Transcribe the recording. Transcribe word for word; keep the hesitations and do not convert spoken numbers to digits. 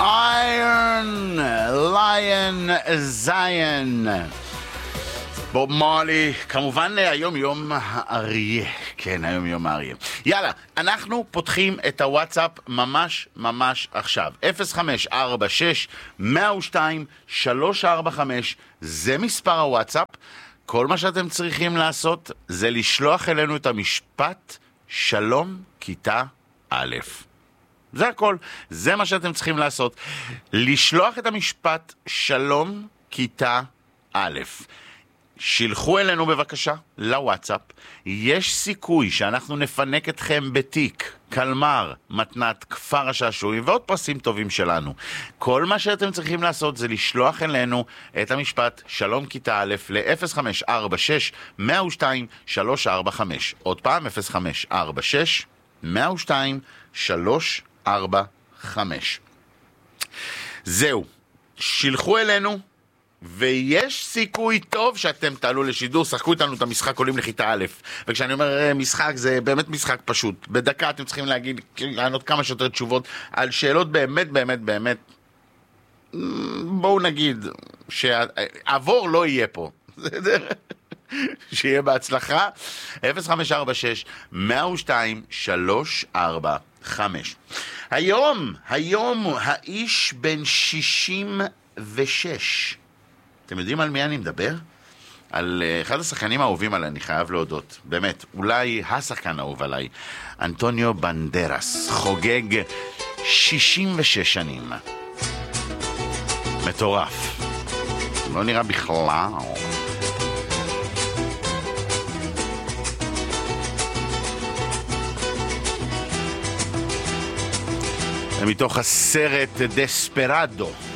Iron Lion Zion. בוב מרלי, כמובן היום יום האריה. כן, היום יום האריה. יאללה, אנחנו פותחים את הוואטסאפ ממש ממש עכשיו. אפס חמש ארבע שש מאה ושתיים שלוש ארבע חמש, זה מספר הוואטסאפ. כל מה שאתם צריכים לעשות זה לשלוח אלינו את המשפט שלום כיתה א'. זה הכל, זה מה שאתם צריכים לעשות. לשלוח את המשפט שלום כיתה א'. שילחו אלינו בבקשה לוואטסאפ. יש סיכוי שאנחנו נפנק אתכם בתיק, קלמר, מתנת, כפר השעשועים ועוד פרסים טובים שלנו. כל מה שאתם צריכים לעשות זה לשלוח אלינו את המשפט שלום כיתה א' ל-אפס חמש ארבע שש מאה ושתיים שלוש ארבע חמש. עוד פעם, אפס חמש ארבע שש מאה ושתיים שלוש ארבע חמש. זהו, שילחו אלינו ויש סיכוי טוב שאתם תעלו לשידור. שחקו איתנו את המשחק עולים לכיתה א', וכשאני אומר משחק זה באמת משחק פשוט. בדקה אתם צריכים להגיד, לענות כמה שיותר תשובות על שאלות באמת באמת באמת, בואו נגיד שעבור לא יהיה פה. שיהיה בהצלחה. אפס חמש ארבע שש מאה ושתיים שלוש ארבע חמש. היום, היום האיש בן שישים ושש. אתם יודעים על מי אני מדבר? על אחד השחקנים האהובים עליי, אני חייב להודות. באמת, אולי השחקן האהוב עליי. אנטוניו בנדרס חוגג שישים ושש שנים. מטורף. לא נראה בכלל. מתוך הסרט דספרדו.